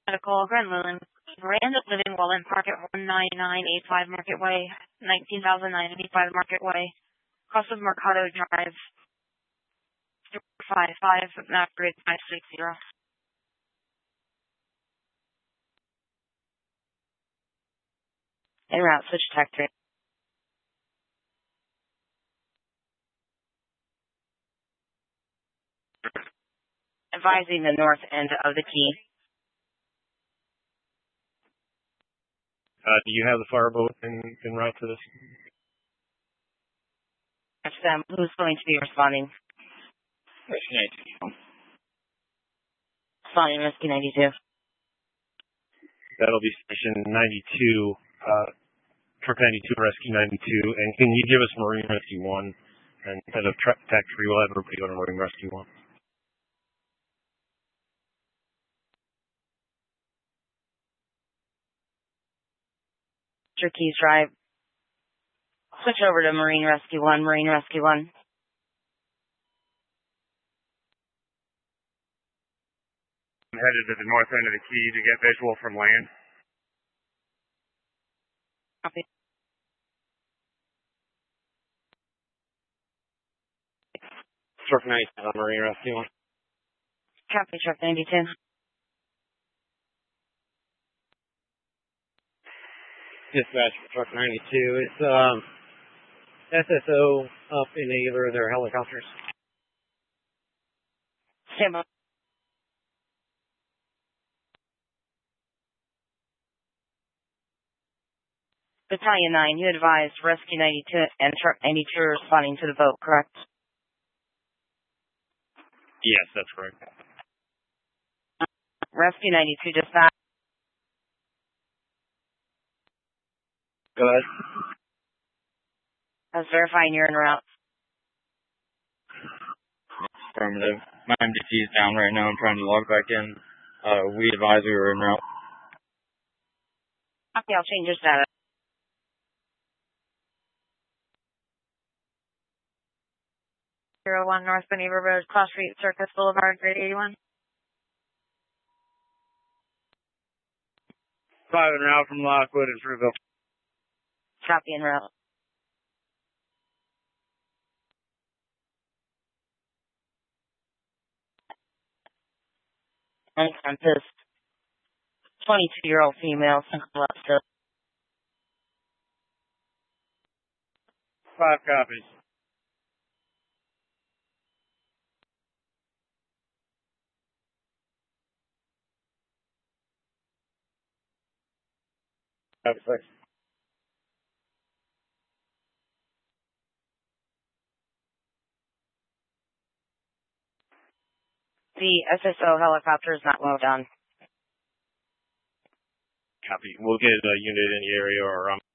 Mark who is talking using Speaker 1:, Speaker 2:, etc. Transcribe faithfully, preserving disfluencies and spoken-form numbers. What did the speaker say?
Speaker 1: Medical, Grand Lewin. Miranda living Wallen Park at one nine nine eight five Market Way, nineteen thousand nine hundred eighty-five Market Way, cost of Mercado Drive, five five, map grid five six zero. En route, switch attack three. Advising the north end of the key.
Speaker 2: Uh, do you have the fireboat in, in route to this?
Speaker 1: That's them. Who's going to be responding?
Speaker 3: Rescue ninety-two.
Speaker 1: Responding Rescue ninety-two.
Speaker 2: That'll be station ninety-two, uh, truck ninety-two, Rescue ninety-two. And can you give us Marine Rescue one? And instead of truck attack three, we'll have everybody go to Marine Rescue one.
Speaker 1: Keys Drive. Switch over to Marine Rescue one, Marine Rescue one.
Speaker 4: I'm headed to the north end of the key to get visual from land.
Speaker 1: Copy.
Speaker 3: Truck ninety-two on Marine Rescue one.
Speaker 1: Copy, truck ninety-two.
Speaker 3: Dispatch for truck ninety-two. It's um, S S O up in either of their helicopters.
Speaker 1: Stand by. Battalion nine, you advised Rescue ninety-two and Truck ninety-two are responding to the boat, correct?
Speaker 2: Yes, that's correct.
Speaker 1: Rescue ninety-two dispatch.
Speaker 3: Go ahead.
Speaker 1: I was verifying you're en route.
Speaker 3: Affirmative. My M D T is down right now. I'm trying to log back in. Uh, we advise we were en route.
Speaker 1: Okay, I'll change your status. zero one North Beneva Road, Cross Street, Circus Boulevard, grade eighty-one.
Speaker 4: Five en route from Lockwood and Trueville.
Speaker 1: Copy en route. Unconscious. twenty-two-year-old female, single left.
Speaker 4: Five copies.
Speaker 3: Copy six.
Speaker 1: The S S O helicopter is not well done.
Speaker 2: Copy. We'll get a unit in the area or um,